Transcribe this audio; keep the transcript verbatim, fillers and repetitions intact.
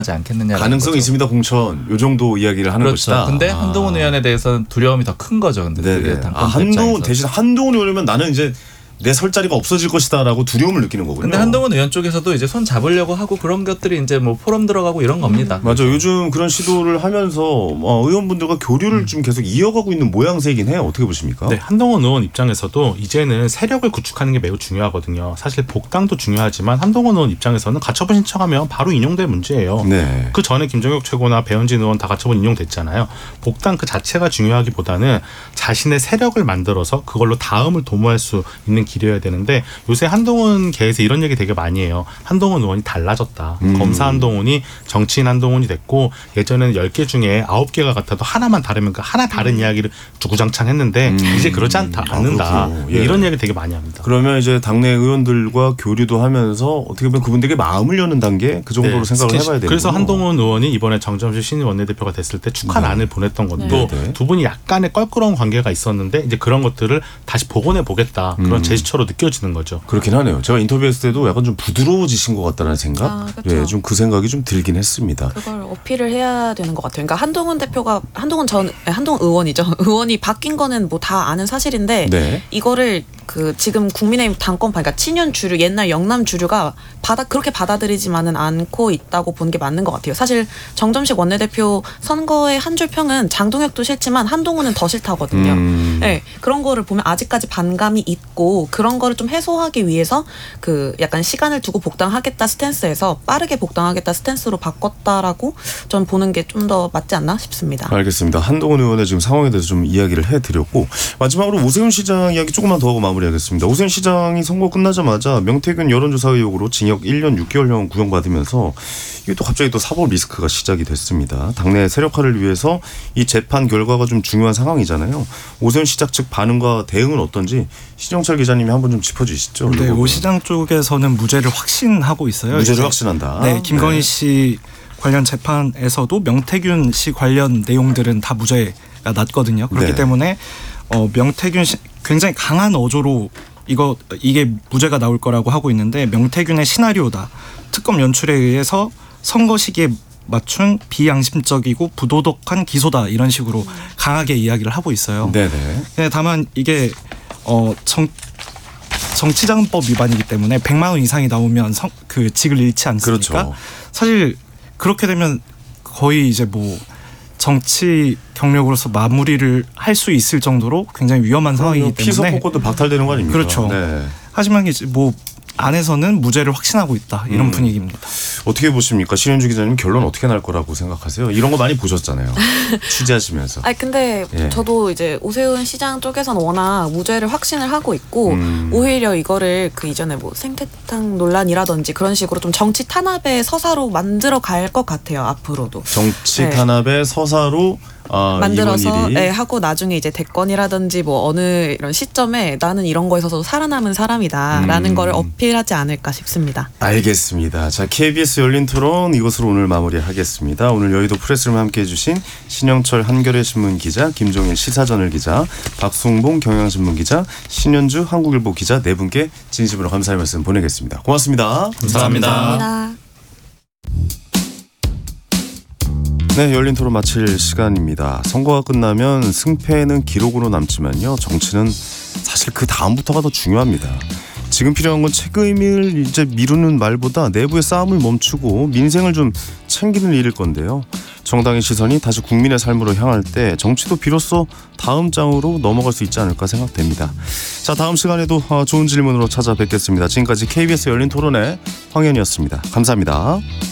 하지 않겠느냐. 가능성이 있습니다. 공천. 요 정도 이야기를 하는 그렇죠. 것이다. 근데 아. 한동훈 의원에 대해서는 두려움이 더 큰 거죠. 근데 그게 당권 아, 한동훈 입장에서. 대신 한동훈 의원이면 나는 이제 내 설 자리가 없어질 것이다라고 두려움을 느끼는 거군요. 근데 한동훈 의원 쪽에서도 이제 손 잡으려고 하고 그런 것들이 이제 뭐 포럼 들어가고 이런 겁니다. 음, 맞아. 요즘 그런 시도를 하면서 어, 의원분들과 교류를 음. 좀 계속 이어가고 있는 모양새이긴 해요. 어떻게 보십니까? 네, 한동훈 의원 입장에서도 이제는 세력을 구축하는 게 매우 중요하거든요. 사실 복당도 중요하지만 한동훈 의원 입장에서는 가처분 신청하면 바로 인용될 문제예요. 네. 그 전에 김종혁 최고나 배현진 의원 다 가처분 인용됐잖아요. 복당 그 자체가 중요하기보다는 자신의 세력을 만들어서 그걸로 다음을 도모할 수 있는 길이어야 되는데 요새 한동훈 계에서 이런 얘기 되게 많이 해요. 한동훈 의원이 달라졌다. 음. 검사 한동훈이 정치인 한동훈이 됐고 예전에는 열 개 중에 아홉 개가 같아도 하나만 다르면 그 하나 다른 음. 이야기를 주구장창 했는데 음. 이제 그러지 않다. 않는다. 아, 예. 이런 얘기 되게 많이 합니다. 그러면 이제 당내 의원들과 교류도 하면서 어떻게 보면 그분들에게 마음을 여는 단계 그 정도로 네. 생각을 해봐야 되는 그래서 한동훈 의원이 이번에 정점식 신임 원내대표가 됐을 때 축하란을 네. 보냈던 것도 네. 두 분이 약간의 껄끄러운 관계가 있었는데 이제 그런 것들을 다시 복원해 보겠다. 그런 음. 제스처로 느껴지는 거죠. 그렇긴 하네요. 제가 인터뷰했을 때도 약간 좀 부드러워지신 것 같다는 생각, 아, 그렇죠. 예, 좀 그 생각이 좀 들긴 했습니다. 그걸 어필을 해야 되는 것 같아요. 그러니까 한동훈 대표가 한동훈 전 한동훈 의원이죠. 의원이 바뀐 거는 뭐 다 아는 사실인데 네. 이거를 그 지금 국민의힘 당권 그러니까 친윤 주류 옛날 영남 주류가 받아 그렇게 받아들이지만은 않고 있다고 보는 게 맞는 것 같아요. 사실 정점식 원내대표 선거의 한 줄 평은 장동혁도 싫지만 한동훈은 더 싫다거든요. 음. 네, 그런 거를 보면 아직까지 반감이 있고 그런 거를 좀 해소하기 위해서 그 약간 시간을 두고 복당하겠다 스탠스에서 빠르게 복당하겠다 스탠스로 바꿨다라고 전 보는 게 좀 더 맞지 않나 싶습니다. 알겠습니다. 한동훈 의원의 지금 상황에 대해서 좀 이야기를 해드렸고 마지막으로 오세훈 시장 이야기 조금만 더 하고 마무리하겠습니다. 오세훈 시장이 선거 끝나자마자 명태균 여론조사 의혹으로 징역 일 년 육 개월형 구형받으면서 이게 또 갑자기 또 사법 리스크가 시작이 됐습니다. 당내 세력화를 위해서 이 재판 결과가 좀 중요한 상황이잖아요. 오세훈 시장 측 반응과 대응은 어떤지 신영철 기자님이 한번 좀 짚어주시죠. 네, 오 시장 쪽에서는 무죄를 확신하고 있어요. 무죄를 이제. 확신한다. 네, 김건희 네. 씨 관련 재판에서도 명태균 씨 관련 내용들은 다 무죄가 났거든요. 그렇기 네. 때문에 어, 명태균 씨 굉장히 강한 어조로 이거 이게 무죄가 나올 거라고 하고 있는데 명태균의 시나리오다. 특검 연출에 의해서 선거 시기에 맞춘 비양심적이고 부도덕한 기소다 이런 식으로 강하게 이야기를 하고 있어요. 네네. 다만 이게 어, 정 정치자금법 위반이기 때문에 백만 원 이상이 나오면 성, 그 직을 잃지 않습니까? 그렇죠. 사실 그렇게 되면 거의 이제 뭐 정치 경력으로서 마무리를 할 수 있을 정도로 굉장히 위험한 상황이기 때문에 피서 폭고도 박탈되는 거 아닙니까? 그렇죠. 네. 하지만 이제 뭐 안에서는 무죄를 확신하고 있다 이런 음. 분위기입니다. 어떻게 보십니까? 신현주 기자님 결론 어떻게 날 거라고 생각하세요? 이런 거 많이 보셨잖아요. 취재하시면서. 아니 근데 예. 저도 이제 오세훈 시장 쪽에서는 워낙 무죄를 확신을 하고 있고 음. 오히려 이거를 그 이전에 뭐 생태탕 논란이라든지 그런 식으로 좀 정치 탄압의 서사로 만들어 갈 것 같아요. 앞으로도. 정치 네. 탄압의 서사로 아, 만들어서 네, 하고 나중에 이제 대권이라든지 뭐 어느 이런 시점에 나는 이런 거에 있어서 살아남은 사람이다라는 음. 거를 어필하지 않을까 싶습니다. 알겠습니다. 자, 케이비에스 열린 토론 이것으로 오늘 마무리하겠습니다. 오늘 여의도 프레스룸 함께해 주신 신영철 한겨레 신문 기자, 김종인 시사저널 기자, 박송봉 경향신문 기자, 신현주 한국일보 기자 네 분께 진심으로 감사의 말씀 보내겠습니다. 고맙습니다. 감사합니다. 감사합니다. 네, 열린 토론 마칠 시간입니다. 선거가 끝나면 승패는 기록으로 남지만요. 정치는 사실 그 다음부터가 더 중요합니다. 지금 필요한 건 책임을 이제 미루는 말보다 내부의 싸움을 멈추고 민생을 좀 챙기는 일일 건데요. 정당의 시선이 다시 국민의 삶으로 향할 때 정치도 비로소 다음 장으로 넘어갈 수 있지 않을까 생각됩니다. 자, 다음 시간에도 좋은 질문으로 찾아뵙겠습니다. 지금까지 케이비에스 열린 토론의 황현이었습니다. 감사합니다.